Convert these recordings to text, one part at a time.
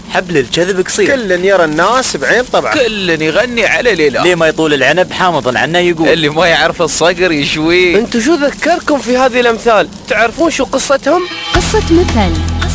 حبل الكذب قصير، كل يرى الناس بعين طبعه، كل يغني على ليلة، ليه ما يطول العنب حامض عنه يقول، اللي ما يعرف الصقر يشوي. انتو شو ذكركم في هذه الأمثال؟ تعرفون شو قصتهم؟ قصة مثل.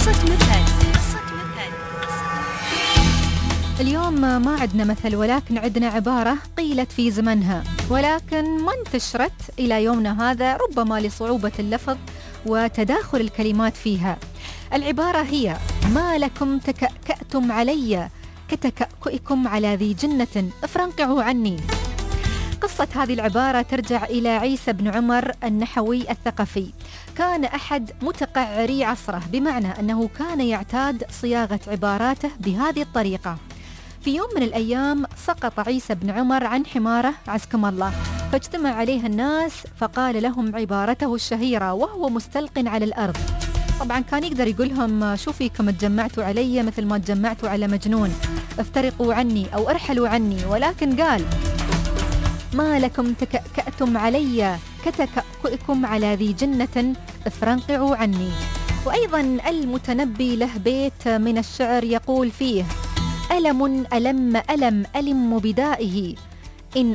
اليوم ما عندنا مثل، ولكن عندنا عبارة قيلت في زمنها ولكن ما انتشرت إلى يومنا هذا، ربما لصعوبة اللفظ وتداخل الكلمات فيها. العبارة هي: ما لكم تكأكأتم علي كتكأكئكم على ذي جنة افرنقعوا عني. قصة هذه العبارة ترجع إلى عيسى بن عمر النحوي الثقفي. كان أحد متقعري عصره، بمعنى أنه كان يعتاد صياغة عباراته بهذه الطريقة. في يوم من الأيام سقط عيسى بن عمر عن حماره عزكم الله، فاجتمع عليه الناس فقال لهم عبارته الشهيرة وهو مستلق على الأرض. طبعا كان يقدر يقول لهم: شو فيكم تجمعتوا علي مثل ما تجمعتوا على مجنون، افترقوا عني أو ارحلوا عني، ولكن قال: ما لكم تكأكأتم علي كتكأكئكم على ذي جنة افرنقعوا عني. وأيضا المتنبي له بيت من الشعر يقول فيه: ألم ألم بدائه إن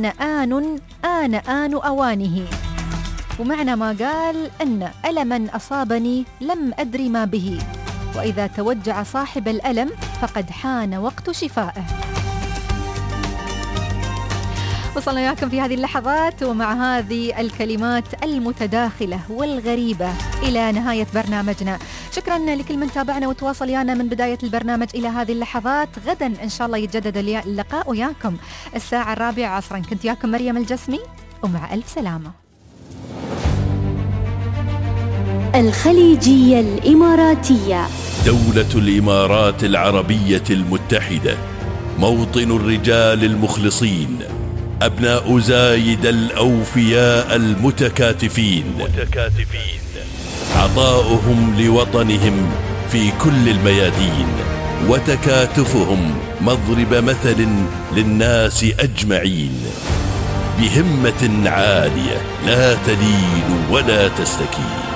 آن أوانه. ومعنى ما قال أن ألما أصابني لم أدري ما به، وإذا توجع صاحب الألم فقد حان وقت شفائه. وصلنا وياكم في هذه اللحظات ومع هذه الكلمات المتداخلة والغريبة إلى نهاية برنامجنا. شكرا لكل من تابعنا وتواصل ويانا من بداية البرنامج إلى هذه اللحظات. غدا إن شاء الله يتجدد اللقاء وياكم الساعة 4 عصرا. كنت وياكم مريم الجسمي، ومع ألف سلامة. الخليجية الإماراتية، دولة الإمارات العربية المتحدة، موطن الرجال المخلصين، أبناء زايد الأوفياء المتكاتفين، عطاؤهم لوطنهم في كل الميادين، وتكاتفهم مضرب مثل للناس أجمعين، بهمة عالية لا تلين ولا تستكين.